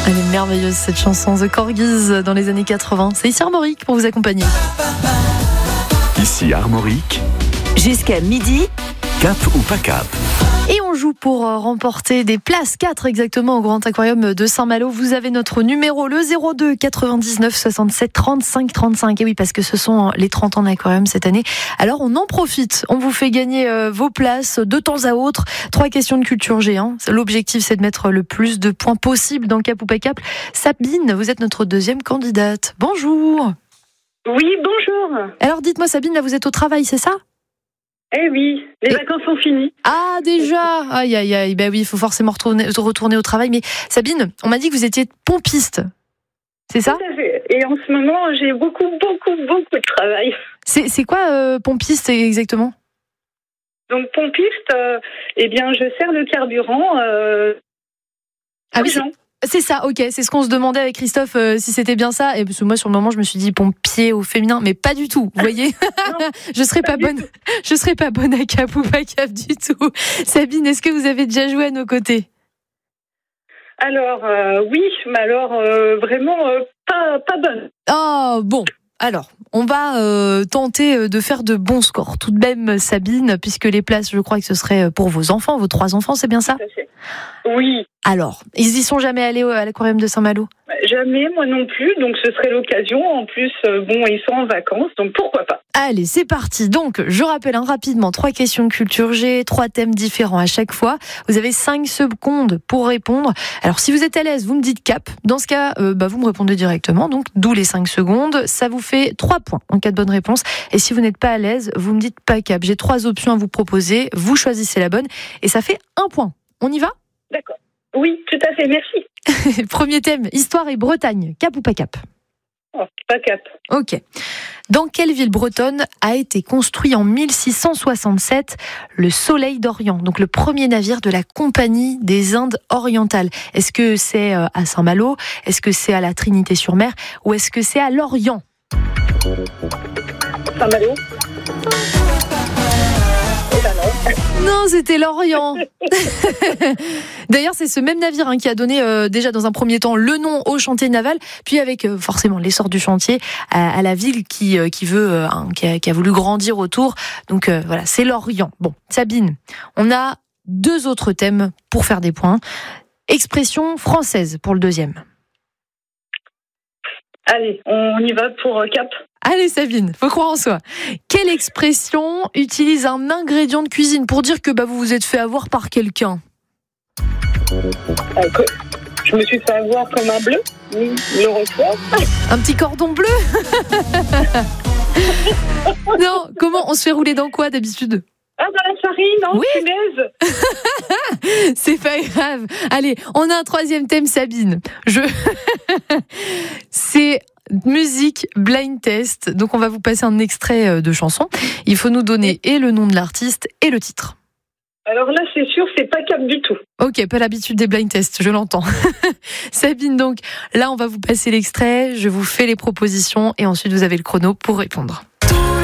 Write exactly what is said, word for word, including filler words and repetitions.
Elle est merveilleuse cette chanson The Corgis dans les années quatre-vingts. C'est ici Armorique pour vous accompagner. Ici Armorique. Jusqu'à midi. Cap ou pas cap? Et on joue pour remporter des places, quatre exactement, au Grand Aquarium de Saint-Malo. Vous avez notre numéro, le zéro deux quatre-vingt-dix-neuf soixante-sept trente-cinq trente-cinq. Et oui, parce que ce sont les trente ans d'Aquarium cette année. Alors on en profite, on vous fait gagner vos places de temps à autre. Trois questions de culture G. Hein. L'objectif, c'est de mettre le plus de points possible dans Cap ou pas cap. Sabine, vous êtes notre deuxième candidate. Bonjour. Oui, bonjour. Alors dites-moi Sabine, là vous êtes au travail, c'est ça ? Eh oui, les Et... vacances sont finies. Ah, déjà. Aïe, aïe, aïe. Ben oui, il faut forcément retourner, retourner au travail. Mais Sabine, on m'a dit que vous étiez pompiste. C'est ça ? Tout à fait. Et en ce moment, j'ai beaucoup, beaucoup, beaucoup de travail. C'est, c'est quoi euh, pompiste exactement ? Donc, pompiste, euh, eh bien, je sers le carburant euh, ah aux oui, gens. C'est ça, ok. C'est ce qu'on se demandait avec Christophe, euh, si c'était bien ça. Et parce que moi, sur le moment, je me suis dit pompier au féminin, mais pas du tout. Vous voyez, je serais pas, pas bonne. Tout. Je serais pas bonne à cap ou pas cap du tout. Sabine, est-ce que vous avez déjà joué à nos côtés ? Alors euh, oui, mais alors euh, vraiment euh, pas pas bonne. Oh bon. Alors, on va euh, tenter de faire de bons scores. Tout de même, Sabine, puisque les places, je crois que ce serait pour vos enfants, vos trois enfants, c'est bien ça ? Tout à fait. Oui. Alors, ils y sont jamais allés à l'aquarium de Saint-Malo ? Jamais, moi non plus, donc ce serait l'occasion. En plus, euh, bon, ils sont en vacances, donc pourquoi pas. Allez, c'est parti. Donc, je rappelle hein, rapidement, trois questions de culture G, trois thèmes différents à chaque fois. Vous avez cinq secondes pour répondre. Alors, si vous êtes à l'aise, vous me dites cap. Dans ce cas, euh, bah, vous me répondez directement, donc d'où les cinq secondes. Ça vous fait trois points en cas de bonne réponse. Et si vous n'êtes pas à l'aise, vous me dites pas cap. J'ai trois options à vous proposer. Vous choisissez la bonne et ça fait un point. On y va ? D'accord. Oui, tout à fait, merci. Premier thème, histoire et Bretagne. Cap ou pas cap ? Oh, pas cap. Ok. Dans quelle ville bretonne a été construit en mille six cent soixante-sept le Soleil d'Orient, donc le premier navire de la Compagnie des Indes orientales ? Est-ce que c'est à Saint-Malo ? Est-ce que c'est à la Trinité-sur-Mer ? Ou est-ce que c'est à Lorient ? Saint-Malo. Non, c'était Lorient. D'ailleurs, c'est ce même navire hein, qui a donné euh, déjà dans un premier temps le nom au chantier naval, puis avec euh, forcément l'essor du chantier à, à la ville qui euh, qui veut euh, hein, qui, a, qui a voulu grandir autour. Donc euh, voilà, c'est Lorient. Bon, Sabine, on a deux autres thèmes pour faire des points. Expression française pour le deuxième. Allez, on y va pour cap. Allez Sabine, faut croire en soi. Quelle expression utilise un ingrédient de cuisine pour dire que bah, vous vous êtes fait avoir par quelqu'un ? Je me suis fait avoir comme un bleu, le reçoit. Un petit cordon bleu ? Non, comment on se fait rouler dans quoi d'habitude ? Ah, dans la farine, non, oui. Punaise. C'est pas grave. Allez, on a un troisième thème, Sabine. Je... C'est musique blind test. Donc, on va vous passer un extrait de chanson. Il faut nous donner et le nom de l'artiste et le titre. Alors là, c'est sûr, c'est pas cap du tout. Ok, pas l'habitude des blind tests, je l'entends. Sabine, donc, là, on va vous passer l'extrait. Je vous fais les propositions et ensuite, vous avez le chrono pour répondre.